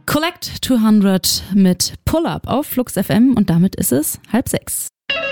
Collect 200 mit Pull-Up auf Flux FM und damit ist es 5:30.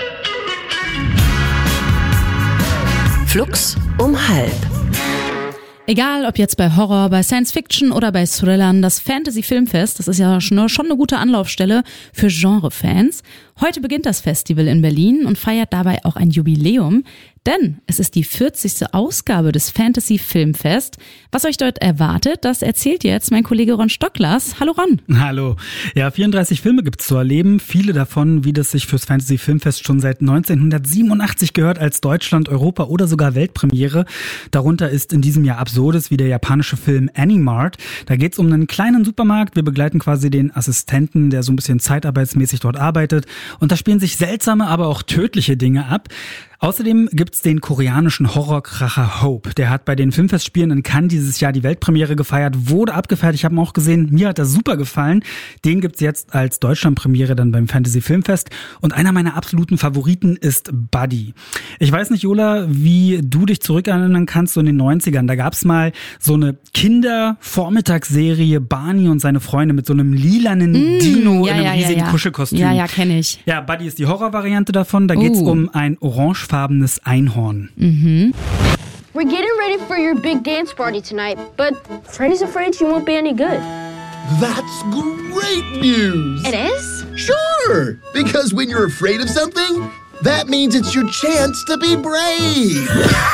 Flux um 5. Egal, ob jetzt bei Horror, bei Science Fiction oder bei Thrillern, das Fantasy Filmfest, das ist ja schon eine gute Anlaufstelle für Genrefans. Heute beginnt das Festival in Berlin und feiert dabei auch ein Jubiläum, denn es ist die 40. Ausgabe des Fantasy Filmfest. Was euch dort erwartet, das erzählt jetzt mein Kollege Ron Stocklers. Hallo Ron. Hallo. Ja, 34 Filme gibt's zu erleben. Viele davon, wie das sich fürs Fantasy Filmfest schon seit 1987 gehört, als Deutschland-, Europa- oder sogar Weltpremiere. Darunter ist in diesem Jahr Absurdes wie der japanische Film Animart. Da geht's um einen kleinen Supermarkt. Wir begleiten quasi den Assistenten, der so ein bisschen zeitarbeitsmäßig dort arbeitet. Und da spielen sich seltsame, aber auch tödliche Dinge ab. Außerdem gibt's den koreanischen Horrorkracher Hope. Der hat bei den Filmfestspielen in Cannes dieses Jahr die Weltpremiere gefeiert, wurde abgefeiert. Ich habe ihn auch gesehen, mir hat er super gefallen. Den gibt's jetzt als Deutschlandpremiere dann beim Fantasy Filmfest. Und einer meiner absoluten Favoriten ist Buddy. Ich weiß nicht, Jola, wie du dich zurückerinnern kannst, so in den 90ern. Da gab's mal so eine Kinder-Vormittagsserie Barney und seine Freunde mit so einem lilanen Dino in einem riesigen Kuschelkostüm. Ja, kenne ich. Ja, Buddy ist die Horrorvariante davon. Da geht's um ein orangefarbenes Einhorn. We're getting ready for your big dance party tonight, but Freddy's afraid she won't be any good. That's great news! It is? Sure! Because when you're afraid of something, that means it's your chance to be brave!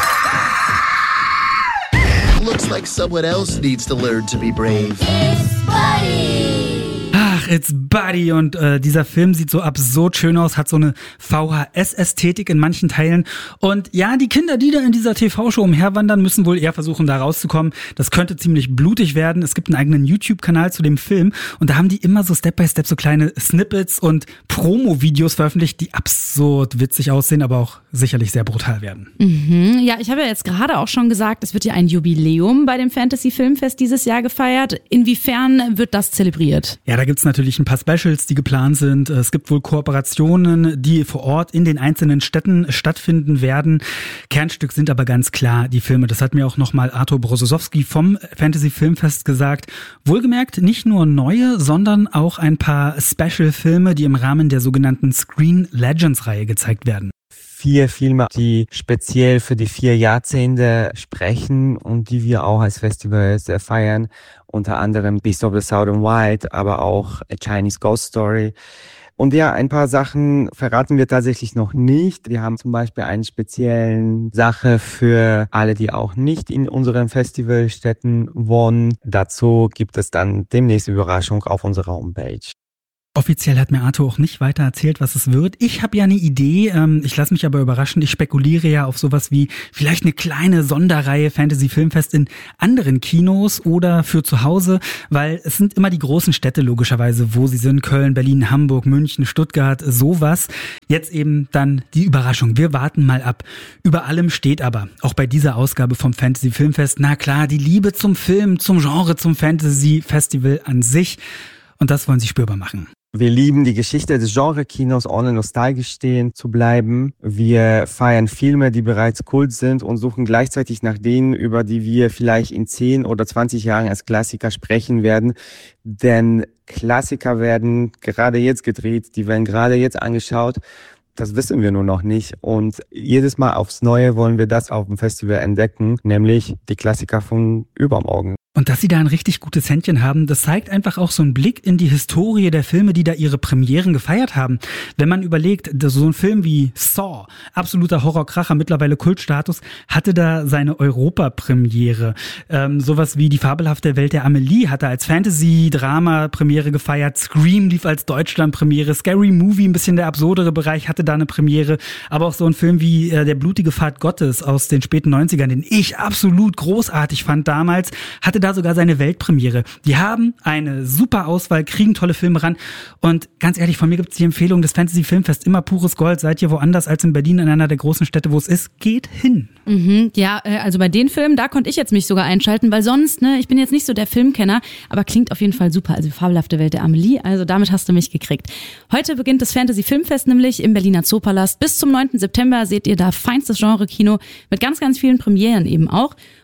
Looks like someone else needs to learn to be brave. It's Buddy! Ach, It's Buddy und dieser Film sieht so absurd schön aus, hat so eine VHS-Ästhetik in manchen Teilen und ja, die Kinder, die da in dieser TV-Show umherwandern, müssen wohl eher versuchen, da rauszukommen. Das könnte ziemlich blutig werden. Es gibt einen eigenen YouTube-Kanal zu dem Film und da haben die immer so Step by Step so kleine Snippets und Promo-Videos veröffentlicht, die absurd witzig aussehen, aber auch sicherlich sehr brutal werden. Ja, ich habe ja jetzt gerade auch schon gesagt, es wird ja ein Jubiläum bei dem Fantasy Filmfest dieses Jahr gefeiert. Inwiefern wird das zelebriert? Ja, da gibt's natürlich ein paar Specials, die geplant sind. Es gibt wohl Kooperationen, die vor Ort in den einzelnen Städten stattfinden werden. Kernstück sind aber ganz klar die Filme. Das hat mir auch nochmal Artur Brosowski vom Fantasy Filmfest gesagt. Wohlgemerkt nicht nur neue, sondern auch ein paar Special-Filme, die im Rahmen der sogenannten Screen Legends-Reihe gezeigt werden. 4 Filme, die speziell für die 4 Jahrzehnte sprechen und die wir auch als Festival feiern. Unter anderem Beast of the Southern Wild, aber auch A Chinese Ghost Story. Und ja, ein paar Sachen verraten wir tatsächlich noch nicht. Wir haben zum Beispiel eine spezielle Sache für alle, die auch nicht in unseren Festivalstätten wohnen. Dazu gibt es dann demnächst Überraschung auf unserer Homepage. Offiziell hat mir Arthur auch nicht weiter erzählt, was es wird. Ich habe ja eine Idee, ich lasse mich aber überraschen. Ich spekuliere ja auf sowas wie vielleicht eine kleine Sonderreihe Fantasy Filmfest in anderen Kinos oder für zu Hause, weil es sind immer die großen Städte logischerweise, wo sie sind. Köln, Berlin, Hamburg, München, Stuttgart, sowas. Jetzt eben dann die Überraschung. Wir warten mal ab. Über allem steht aber, auch bei dieser Ausgabe vom Fantasy Filmfest, na klar, die Liebe zum Film, zum Genre, zum Fantasy Festival an sich. Und das wollen sie spürbar machen. Wir lieben die Geschichte des Genre-Kinos, ohne nostalgisch stehen zu bleiben. Wir feiern Filme, die bereits Kult sind und suchen gleichzeitig nach denen, über die wir vielleicht in 10 oder 20 Jahren als Klassiker sprechen werden. Denn Klassiker werden gerade jetzt gedreht, die werden gerade jetzt angeschaut. Das wissen wir nur noch nicht. Und jedes Mal aufs Neue wollen wir das auf dem Festival entdecken, nämlich die Klassiker von übermorgen. Und dass sie da ein richtig gutes Händchen haben, das zeigt einfach auch so einen Blick in die Historie der Filme, die da ihre Premieren gefeiert haben. Wenn man überlegt, so ein Film wie Saw, absoluter Horrorkracher, mittlerweile Kultstatus, hatte da seine Europapremiere. Sowas wie Die fabelhafte Welt der Amelie hat er als Fantasy-Drama-Premiere gefeiert. Scream lief als Deutschland-Premiere. Scary Movie, ein bisschen der absurdere Bereich, hatte da eine Premiere. Aber auch so ein Film wie Der blutige Pfad Gottes aus den späten 90ern, den ich absolut großartig fand damals, hatte da sogar seine Weltpremiere. Die haben eine super Auswahl, kriegen tolle Filme ran und ganz ehrlich, von mir gibt es die Empfehlung, das Fantasy Filmfest, immer pures Gold. Seid ihr woanders als in Berlin, in einer der großen Städte, wo es ist, geht hin. Ja, also bei den Filmen, da konnte ich jetzt mich sogar einschalten, weil sonst, ich bin jetzt nicht so der Filmkenner, aber klingt auf jeden Fall super. Also fabelhafte Welt der Amelie, also damit hast du mich gekriegt. Heute beginnt das Fantasy Filmfest nämlich im Berliner Zoopalast. Bis zum 9. September seht ihr da feinstes Genre-Kino mit ganz, ganz vielen Premieren eben auch.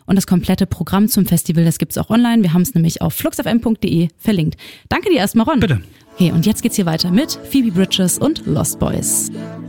Und das komplette Programm zum Festival, das gibt's auch online. Wir haben es nämlich auf fluxfm.de verlinkt. Danke dir erstmal, Ron. Bitte. Okay, und jetzt geht's hier weiter mit Phoebe Bridgers und Lost Boys.